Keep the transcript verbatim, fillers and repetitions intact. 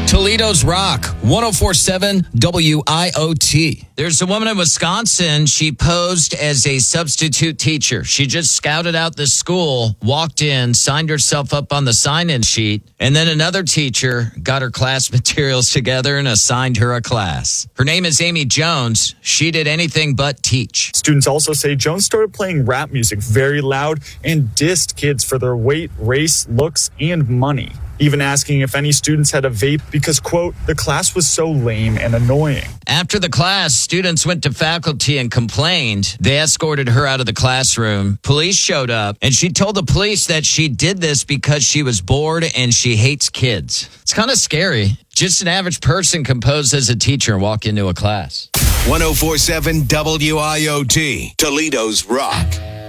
Toledo's Rock, ten forty-seven W I O T. There's a woman in Wisconsin. She posed as a substitute teacher. She just scouted out the school, walked in, signed herself up on the sign-in sheet, and then another teacher got her class materials together and assigned her a class. Her name is Amy Jones. She did anything but teach. Students also say Jones started playing rap music very loud and dissed kids for their weight, race, looks, and money. Even asking if any students had a vape because, quote, the class was so lame and annoying. After the class, students went to faculty and complained. They escorted her out of the classroom. Police showed up, and she told the police that she did this because she was bored and she hates kids. It's kind of scary. Just an average person can pose as a teacher and walk into a class. ten forty-seven W I O T, Toledo's Rock.